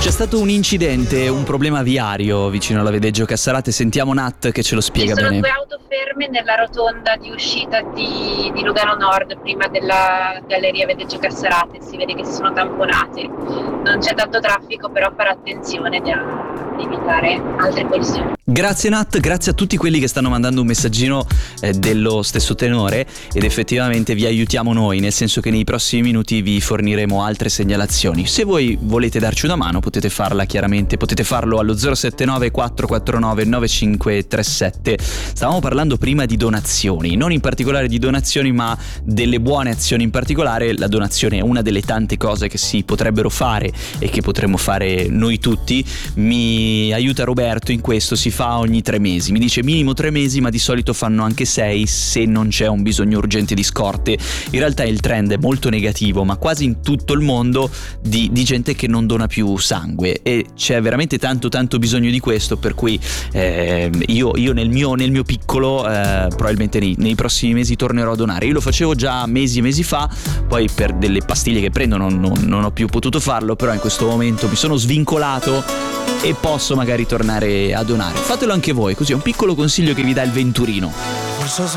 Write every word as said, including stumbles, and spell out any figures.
C'è stato un incidente, un problema viario vicino alla Vedeggio Cassarate. Sentiamo Nat che ce lo spiega Ci sono bene. due auto ferme nella rotonda di uscita di, di Lugano Nord, prima della galleria Vedeggio Cassarate. Si vede che si sono tamponate. Non c'è tanto traffico, però fare attenzione a evitare altre collisioni. Grazie Nat, grazie a tutti quelli che stanno mandando un messaggino eh, dello stesso tenore, ed effettivamente vi aiutiamo noi, nel senso che nei prossimi minuti vi forniremo altre segnalazioni. Se voi volete darci una mano potete farla chiaramente, potete farlo allo zero sette nove quattro quattro nove nove cinque tre sette. Stavamo parlando prima di donazioni, non in particolare di donazioni ma delle buone azioni in particolare. La donazione è una delle tante cose che si potrebbero fare e che potremmo fare noi tutti. Mi aiuta Roberto in questo, si fa ogni tre mesi, mi dice minimo tre mesi, ma di solito fanno anche sei se non c'è un bisogno urgente di scorte. In realtà il trend è molto negativo, ma quasi in tutto il mondo, di, di gente che non dona più sangue, e c'è veramente tanto tanto bisogno di questo, per cui eh, io, io nel mio, nel mio piccolo eh, probabilmente nei, nei prossimi mesi tornerò a donare. Io lo facevo già mesi e mesi fa, poi per delle pastiglie che prendo non, non, non ho più potuto farlo, però in questo momento mi sono svincolato e posso magari tornare a donare. Fatelo anche voi, così è un piccolo consiglio che vi dà il Venturino.